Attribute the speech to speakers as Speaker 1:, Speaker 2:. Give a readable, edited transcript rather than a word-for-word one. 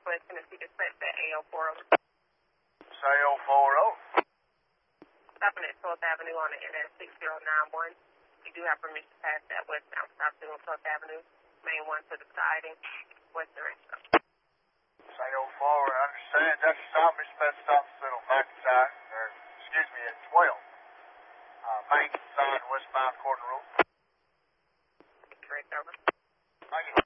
Speaker 1: Northwest Tennessee Dispatch at AO40.
Speaker 2: It's AO40.
Speaker 1: Stopping at 12th Avenue on the NS 6091. You do have permission to pass that westbound stop signal 12th Avenue, main one to the siding, west direction.
Speaker 2: It's AO4, I understand. That's stop me, sped stop signal, backside, or, excuse me, at 12. Main side, westbound Cordon Road.
Speaker 1: Correct, over.
Speaker 2: Thank you.